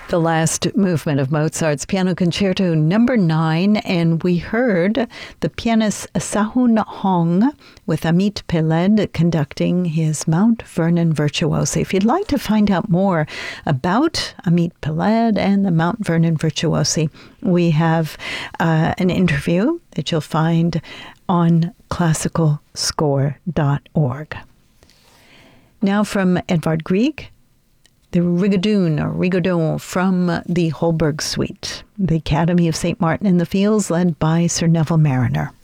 The last movement of Mozart's Piano Concerto Number 9, and we heard the pianist Sahun Hong with Amit Peled conducting his Mount Vernon Virtuosi. If you'd like to find out more about Amit Peled and the Mount Vernon Virtuosi, we have an interview that you'll find on classicalscore.org. Now from Edvard Grieg, the Rigaudon from the Holberg Suite, the Academy of St. Martin in the Fields, led by Sir Neville Marriner.